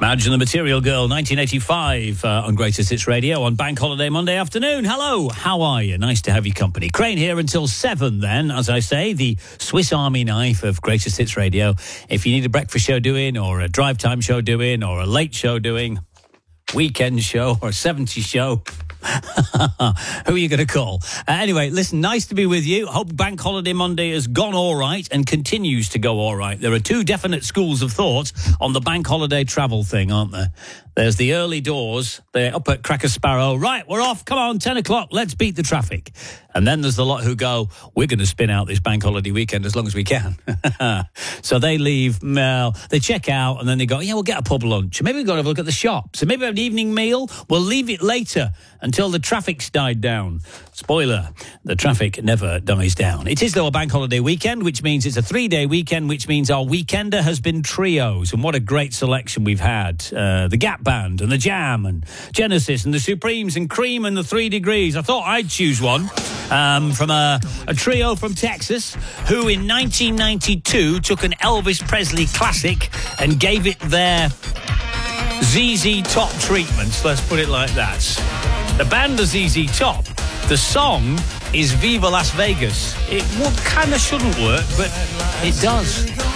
Madge and the Material Girl, 1985 on Greatest Hits Radio on Bank Holiday Monday afternoon. Hello, how are you? Nice to have your company. Crane here until 7 then, as I say, the Swiss Army knife of Greatest Hits Radio. If you need a breakfast show doing or a drive time show doing or a late show doing, weekend show or a 70s show, who are you going to call? Anyway, listen, nice to be with you. Hope Bank Holiday Monday has gone all right and continues to go all right. There are two definite schools of thought on the bank holiday travel thing, aren't there? There's the early doors. They're up at Cracker Sparrow. Right, we're off. Come on, 10 o'clock. Let's beat the traffic. And then there's the lot who go, we're going to spin out this bank holiday weekend as long as we can. So they leave, they check out, and then they go, yeah, we'll get a pub lunch. Maybe we've got to have a look at the shop. So maybe have an evening meal. We'll leave it later until the traffic's died down. Spoiler, the traffic never dies down. It is, though, a bank holiday weekend, which means it's a 3-day weekend, which means our weekender has been trios. And what a great selection we've had. The Gap Band and the Jam and Genesis and the Supremes and Cream and the 3 Degrees. I thought I'd choose one from a trio from Texas who in 1992 took an Elvis Presley classic and gave it their ZZ Top treatment. Let's put it like that. The band is ZZ Top. The song is Viva Las Vegas. It kind of shouldn't work, but it does.